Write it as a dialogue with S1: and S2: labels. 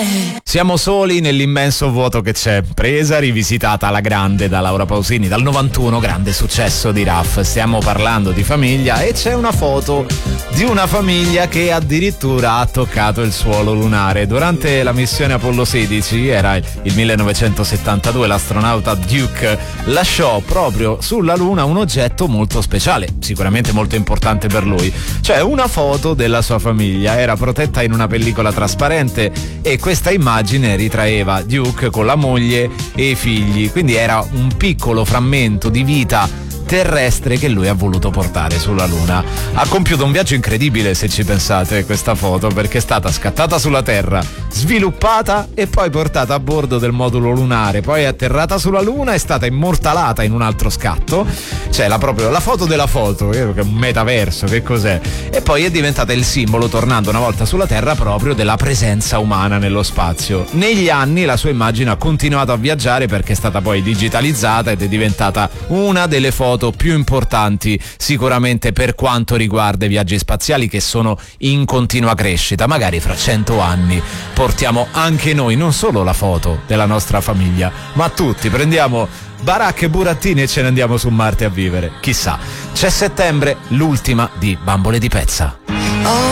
S1: Siamo soli nell'immenso vuoto che c'è. Presa, rivisitata alla grande da Laura Pausini dal 91, grande successo di Raf. Stiamo parlando di famiglia e c'è una foto di una famiglia che addirittura ha toccato il suolo lunare. Durante la missione Apollo 16, era il 1972, l'astronauta Duke lasciò proprio sulla Luna un oggetto molto speciale, sicuramente molto importante per lui, cioè una foto della sua famiglia. Era protetta in una pellicola trasparente e questa immagine ritraeva Duke con la moglie e i figli, quindi era un piccolo frammento di vita terrestre che lui ha voluto portare sulla Luna. Ha compiuto un viaggio incredibile, se ci pensate, questa foto, perché è stata scattata sulla Terra, sviluppata e poi portata a bordo del modulo lunare, poi è atterrata sulla Luna, è stata immortalata in un altro scatto, cioè la foto della foto, che è un metaverso, che cos'è? E poi è diventata il simbolo, tornando una volta sulla Terra, proprio della presenza umana nello spazio. Negli anni la sua immagine ha continuato a viaggiare perché è stata poi digitalizzata ed è diventata una delle foto più importanti sicuramente per quanto riguarda i viaggi spaziali, che sono in continua crescita. Magari fra 100 anni portiamo anche noi non solo la foto della nostra famiglia, ma tutti prendiamo baracche e burattini e ce ne andiamo su Marte a vivere. Chissà. C'è Settembre, l'ultima di Bambole di Pezza.